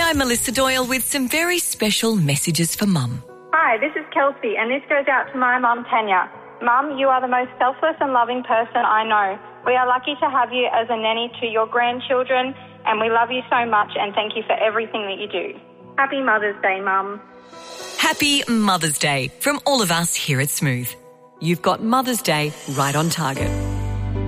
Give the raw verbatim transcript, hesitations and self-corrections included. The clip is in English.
Hi, I'm Melissa Doyle with some very special messages for Mum. Hi, this is Kelsey, and this goes out to my mum, Tanya. Mum, you are the most selfless and loving person I know. We are lucky to have you as a nanny to your grandchildren, and we love you so much and thank you for everything that you do. Happy Mother's Day, Mum. Happy Mother's Day from all of us here at Smooth. You've got Mother's Day right on target.